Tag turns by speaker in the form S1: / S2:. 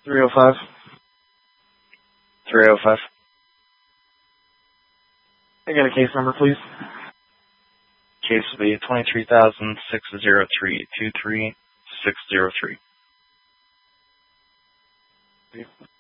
S1: 305.
S2: 305.
S1: I got a case number, please.
S2: Case will be 23,603-23603.